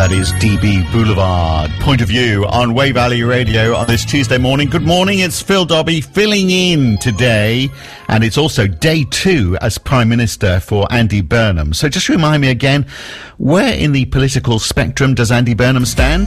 That is DB Boulevard. Point of View on Way Valley Radio on this Tuesday morning. Good morning, it's Phil Dobby filling in today. And it's also day 2 as Prime Minister for Andy Burnham. So just remind me again, where in the political spectrum does Andy Burnham stand?